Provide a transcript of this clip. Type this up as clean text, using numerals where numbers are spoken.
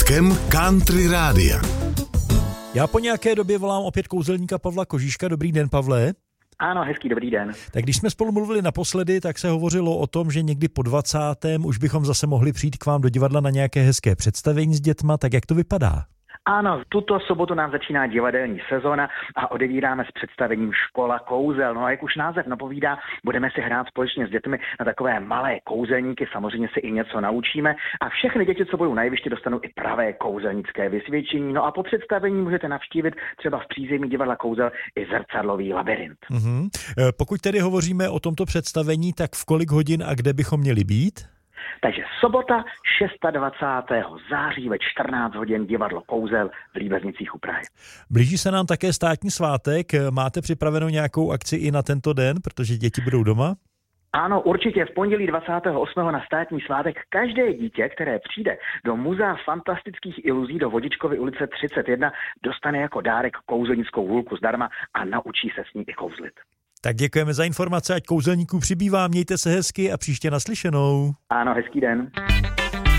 vlakem Country Rádia. Já po nějaké době volám opět kouzelníka Pavla Kožíška. Dobrý den, Pavle. Ano, hezký dobrý den. Tak když jsme spolu mluvili naposledy, tak se hovořilo o tom, že někdy po 20. už bychom zase mohli přijít k vám do divadla na nějaké hezké představení s dětma, tak jak to vypadá? Ano, tuto sobotu nám začíná divadelní sezóna a odevíráme s představením Škola kouzel. No a jak už název napovídá, budeme si hrát společně s dětmi na takové malé kouzelníky, samozřejmě si i něco naučíme a všechny děti, co budou na jevišti, dostanou i pravé kouzelnické vysvědčení. No a po představení můžete navštívit třeba v přízemí divadla kouzel i zrcadlový labyrint. Pokud tedy hovoříme o tomto představení, tak v kolik hodin a kde bychom měli být? Takže sobota 26. září ve 14 hodin divadlo kouzel v Líbeznicích u Prahy. Blíží se nám také státní svátek. Máte připravenou nějakou akci i na tento den, protože děti budou doma? Ano, určitě v pondělí 28. na státní svátek každé dítě, které přijde do Muzea fantastických iluzí do Vodičkovy ulice 31, dostane jako dárek kouzelnickou hůlku zdarma a naučí se s ní i kouzlit. Tak děkujeme za informace, ať kouzelníků přibývá, mějte se hezky a příště naslyšenou. Ano, hezký den.